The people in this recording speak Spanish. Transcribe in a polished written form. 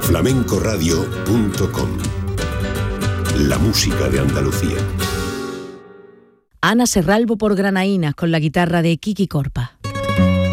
flamencoradio.com. La música de Andalucía. Ana Serralbo por Granaínas con la guitarra de Kiki Corpa.